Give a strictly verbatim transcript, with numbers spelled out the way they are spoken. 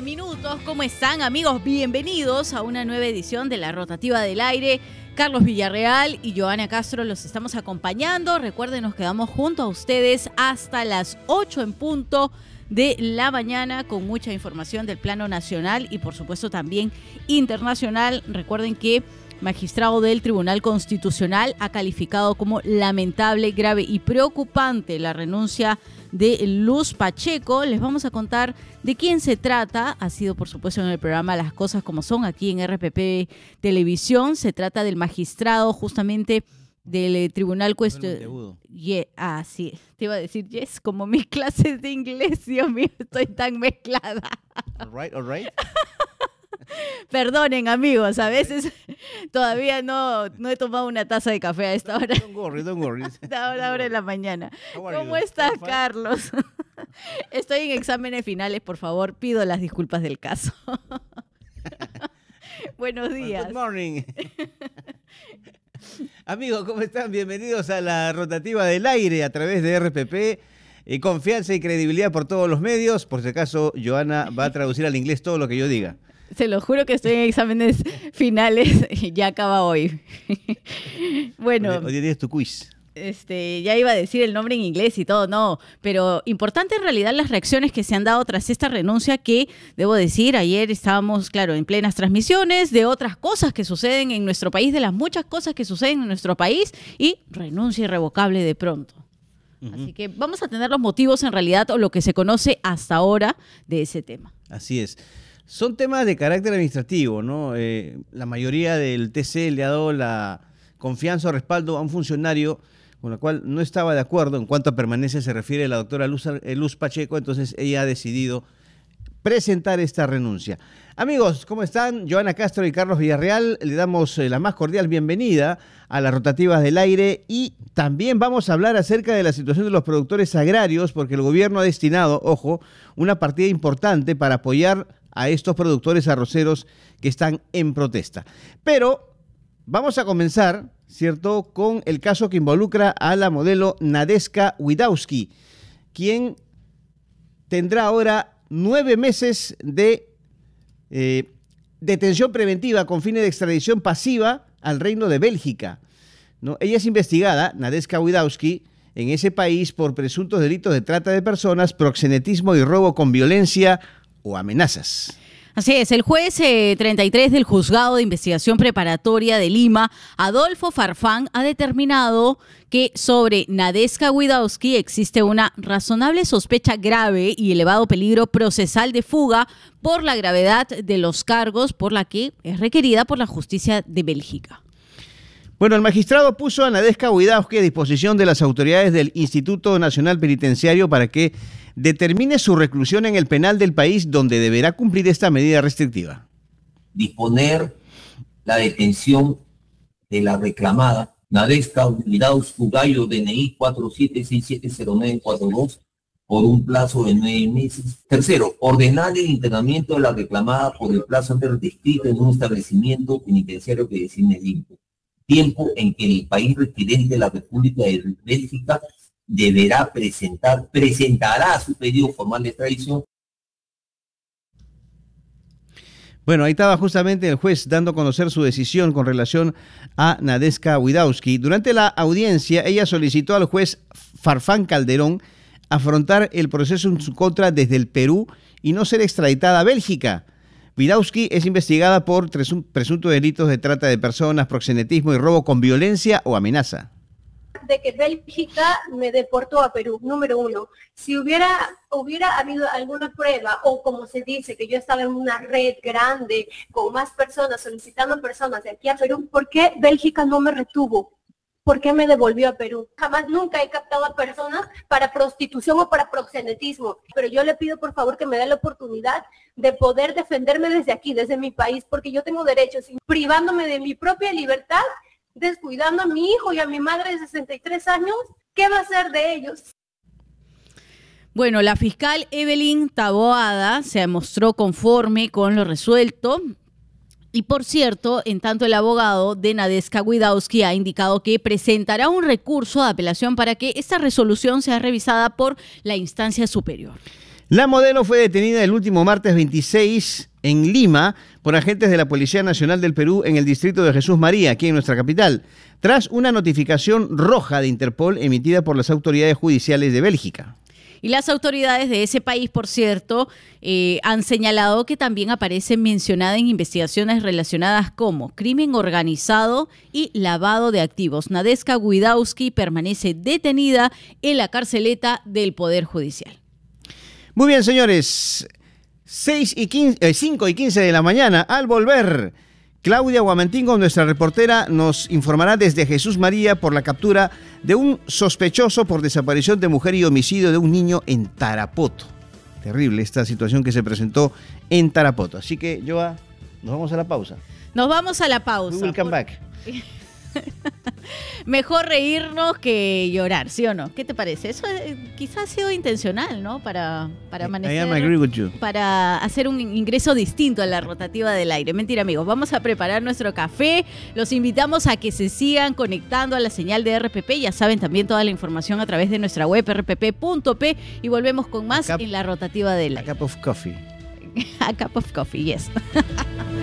nueve minutos. ¿Cómo están, amigos? Bienvenidos a una nueva edición de La Rotativa del Aire. Carlos Villarreal y Joana Castro los estamos acompañando. Recuerden, nos quedamos junto a ustedes hasta las ocho en punto de la mañana con mucha información del plano nacional y por supuesto también internacional. Recuerden que magistrado del Tribunal Constitucional ha calificado como lamentable, grave y preocupante la renuncia de Luz Pacheco. Les vamos a contar de quién se trata. Ha sido, por supuesto, en el programa Las Cosas Como Son, aquí en R P P Televisión. Se trata del magistrado justamente del Tribunal Constitucional. Yeah, ah, sí, te iba a decir yes, como mis clases de inglés. Dios mío, estoy tan mezclada. All right, all right. Perdonen, amigos, a veces todavía no, no he tomado una taza de café a esta hora. Don't worry, don't worry. Ahora, ahora en la mañana. ¿Cómo you? estás, Carlos? Estoy en exámenes finales, por favor, pido las disculpas del caso. Buenos días. Good morning. Amigos, ¿cómo están? Bienvenidos a La Rotativa del Aire a través de R P P. Eh, confianza y credibilidad por todos los medios. Por si acaso, Joana va a traducir al inglés todo lo que yo diga. Se lo juro que estoy en exámenes finales y ya acaba hoy. Bueno. Hoy día es tu quiz. Este, ya iba a decir el nombre en inglés y todo, no. Pero importante en realidad las reacciones que se han dado tras esta renuncia que, debo decir, ayer estábamos, claro, en plenas transmisiones de otras cosas que suceden en nuestro país, de las muchas cosas que suceden en nuestro país y renuncia irrevocable de pronto. Uh-huh. Así que vamos a tener los motivos en realidad o lo que se conoce hasta ahora de ese tema. Así es. Son temas de carácter administrativo, ¿no? Eh, la mayoría del T C le ha dado la confianza o respaldo a un funcionario con el cual no estaba de acuerdo en cuanto a permanencia se refiere la doctora Luz, Luz Pacheco, entonces ella ha decidido presentar esta renuncia. Amigos, ¿cómo están? Joana Castro y Carlos Villarreal, le damos la más cordial bienvenida a las Rotativas del Aire y también vamos a hablar acerca de la situación de los productores agrarios porque el gobierno ha destinado, ojo, una partida importante para apoyar a estos productores arroceros que están en protesta. Pero vamos a comenzar, ¿cierto?, con el caso que involucra a la modelo Nadeska Widawski, quien tendrá ahora nueve meses de eh, detención preventiva con fines de extradición pasiva al Reino de Bélgica, ¿no? Ella es investigada, Nadeska Widawski, en ese país por presuntos delitos de trata de personas, proxenetismo y robo con violencia o amenazas. Así es, el juez eh, treinta y tres del Juzgado de Investigación Preparatoria de Lima, Adolfo Farfán, ha determinado que sobre Nadeska Widawski existe una razonable sospecha grave y elevado peligro procesal de fuga por la gravedad de los cargos por la que es requerida por la justicia de Bélgica. Bueno, el magistrado puso a Nadeska Widawski a disposición de las autoridades del Instituto Nacional Penitenciario para que determine su reclusión en el penal del país donde deberá cumplir esta medida restrictiva. Disponer la detención de la reclamada Nadeska Widawski Gallo, D N I cuatro siete seis siete cero nueve cuatro dos, por un plazo de nueve meses. Tercero, ordenar el internamiento de la reclamada por el plazo antes descrito en un establecimiento penitenciario que designe el I N P E. Tiempo en que el país residente de la República de Bélgica deberá presentar, presentará su pedido formal de extradición. Bueno, ahí estaba justamente el juez dando a conocer su decisión con relación a Nadeska Widawski. Durante la audiencia, ella solicitó al juez Farfán Calderón afrontar el proceso en su contra desde el Perú y no ser extraditada a Bélgica. Widawski es investigada por presuntos delitos de trata de personas, proxenetismo y robo con violencia o amenaza. De que Bélgica me deportó a Perú, número uno. Si hubiera, hubiera habido alguna prueba, o como se dice, que yo estaba en una red grande, con más personas, solicitando personas de aquí a Perú, ¿por qué Bélgica no me retuvo? ¿Por qué me devolvió a Perú? Jamás nunca he captado a personas para prostitución o para proxenetismo, pero yo le pido por favor que me dé la oportunidad de poder defenderme desde aquí, desde mi país, porque yo tengo derechos, privándome de mi propia libertad, descuidando a mi hijo y a mi madre de sesenta y tres años, ¿qué va a hacer de ellos? Bueno, la fiscal Evelyn Taboada se mostró conforme con lo resuelto. Y por cierto, en tanto el abogado de Nadeska Widawski ha indicado que presentará un recurso de apelación para que esta resolución sea revisada por la instancia superior. La modelo fue detenida el último martes veintiséis en Lima por agentes de la Policía Nacional del Perú en el distrito de Jesús María, aquí en nuestra capital, tras una notificación roja de Interpol emitida por las autoridades judiciales de Bélgica. Y las autoridades de ese país, por cierto, eh, han señalado que también aparece mencionada en investigaciones relacionadas como crimen organizado y lavado de activos. Nadeska Guidowski permanece detenida en la carceleta del Poder Judicial. Muy bien, señores. seis y quince, eh, cinco y quince de la mañana, al volver, Claudia Guamantingo, nuestra reportera, nos informará desde Jesús María por la captura de un sospechoso por desaparición de mujer y homicidio de un niño en Tarapoto. Terrible esta situación que se presentó en Tarapoto. Así que, Joa, nos vamos a la pausa. Nos vamos a la pausa. We will come back. Mejor reírnos que llorar, ¿sí o no? ¿Qué te parece? Eso eh, quizás ha sido intencional, ¿no? Para, para amanecer, I am agree with you. Para hacer un ingreso distinto a la rotativa del aire. Mentira, amigos. Vamos a preparar nuestro café. Los invitamos a que se sigan conectando a la señal de R P P. Ya saben, también toda la información a través de nuestra web r p p punto p. Y volvemos con más cup, en la rotativa del aire. aire. A cup of coffee. A cup of coffee, yes.